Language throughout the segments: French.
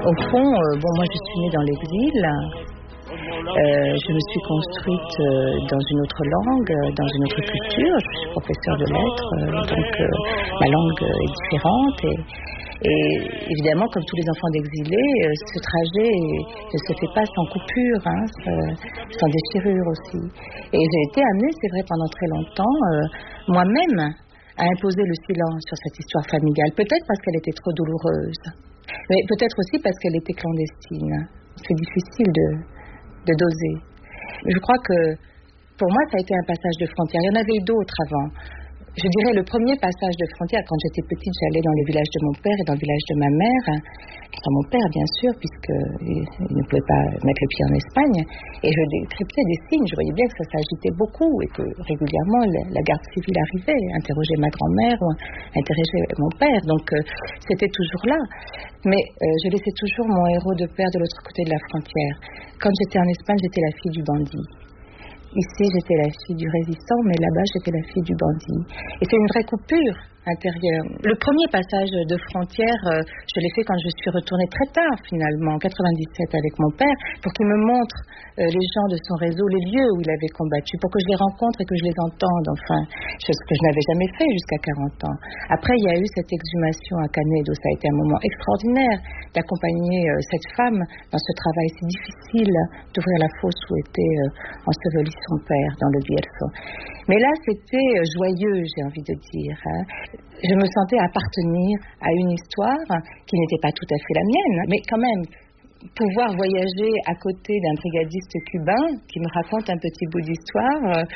Au fond, moi je suis née dans l'exil. Je me suis construite dans une autre langue, dans une autre culture. Je suis professeure de lettres, donc ma langue est différente. Et évidemment, comme tous les enfants d'exilés, ce trajet ne se fait pas sans coupure, sans déchirure aussi. Et j'ai été amenée, c'est vrai, pendant très longtemps, moi-même, à imposer le silence sur cette histoire familiale. Peut-être parce qu'elle était trop douloureuse, mais peut-être aussi parce qu'elle était clandestine. C'est difficile de doser. Je crois que pour moi, ça a été un passage de frontière. Il y en avait eu d'autres avant. Je dirais le premier passage de frontière, quand j'étais petite, j'allais dans le village de mon père et dans le village de ma mère. Enfin, mon père, bien sûr, puisqu'il ne pouvait pas mettre le pied en Espagne. Et je décryptais des signes. Je voyais bien que ça s'agitait beaucoup et que régulièrement, la garde civile arrivait, interrogeait ma grand-mère ou interrogeait mon père. Donc, c'était toujours là. Mais je laissais toujours mon héros de père de l'autre côté de la frontière. Quand j'étais en Espagne, j'étais la fille du bandit. Ici, j'étais la fille du résistant, mais là-bas, j'étais la fille du bandit. Et c'est une vraie coupure intérieure. Le premier passage de frontière, je l'ai fait quand je suis retournée très tard, finalement, en 97, avec mon père, pour qu'il me montre les gens de son réseau, les lieux où il avait combattu, pour que je les rencontre et que je les entende, enfin, chose que je n'avais jamais fait jusqu'à 40 ans. Après, il y a eu cette exhumation à Canedo. Ça a été un moment extraordinaire d'accompagner cette femme dans ce travail si difficile d'ouvrir la fosse où était enseveli son père dans le Bierzo. Mais là, c'était joyeux, j'ai envie de dire. Je me sentais appartenir à une histoire qui n'était pas tout à fait la mienne, mais quand même, pouvoir voyager à côté d'un brigadiste cubain qui me raconte un petit bout d'histoire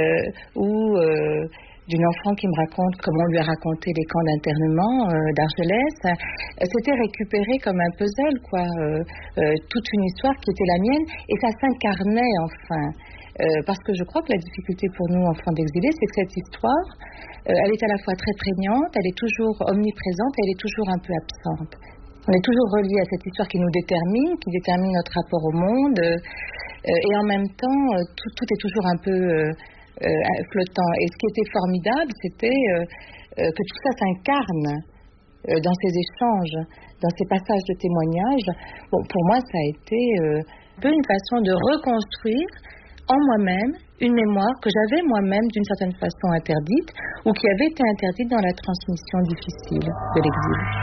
ou d'une enfant qui me raconte comment on lui a raconté les camps d'internement d'Argelès, c'était récupéré comme un puzzle, toute une histoire qui était la mienne, et ça s'incarnait enfin. Parce que je crois que la difficulté pour nous, enfants d'exilés, c'est que cette histoire, elle est à la fois très prégnante, elle est toujours omniprésente, et elle est toujours un peu absente. On est toujours relié à cette histoire qui nous détermine, qui détermine notre rapport au monde, et en même temps, tout est toujours un peu flottant. Et ce qui était formidable, c'était que tout ça s'incarne dans ces échanges, dans ces passages de témoignages. Bon, pour moi, ça a été un peu une façon de reconstruire en moi-même une mémoire que j'avais moi-même d'une certaine façon interdite ou qui avait été interdite dans la transmission difficile de l'exil.